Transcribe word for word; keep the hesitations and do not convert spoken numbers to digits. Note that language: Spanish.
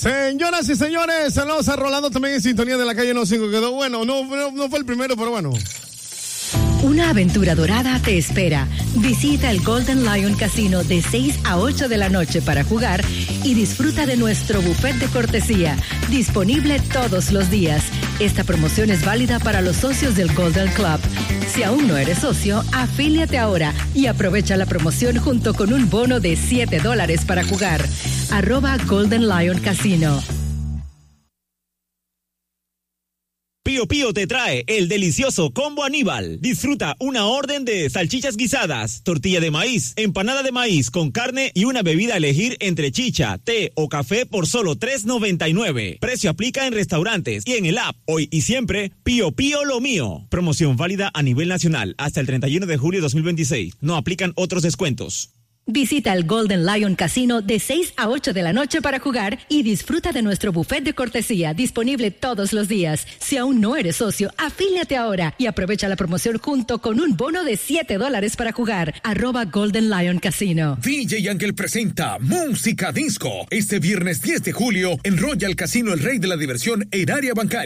Señoras y señores, saludos a Rolando también en sintonía de la calle No cinco. Quedó bueno, no, no, no fue el primero, pero bueno. Una aventura dorada te espera. Visita el Golden Lion Casino de seis a ocho de la noche para jugar y disfruta de nuestro buffet de cortesía, disponible todos los días. Esta promoción es válida para los socios del Golden Club. Si aún no eres socio, afíliate ahora y aprovecha la promoción junto con un bono de siete dólares para jugar. Arroba Golden Lion Casino. Pío Pío te trae el delicioso Combo Aníbal. Disfruta una orden de salchichas guisadas, tortilla de maíz, empanada de maíz con carne y una bebida a elegir entre chicha, té o café por solo tres noventa y nueve. Precio aplica en restaurantes y en el app. Hoy y siempre, Pío Pío lo mío. Promoción válida a nivel nacional hasta el treinta y uno de julio de dos mil veintiséis. No aplican otros descuentos. Visita el Golden Lion Casino de seis a ocho de la noche para jugar y disfruta de nuestro buffet de cortesía disponible todos los días. Si aún no eres socio, afíliate ahora y aprovecha la promoción junto con un bono de siete dólares para jugar. Arroba Golden Lion Casino. D J Ángel presenta Música Disco este viernes diez de julio en Royal Casino El Rey de la Diversión en área bancaria.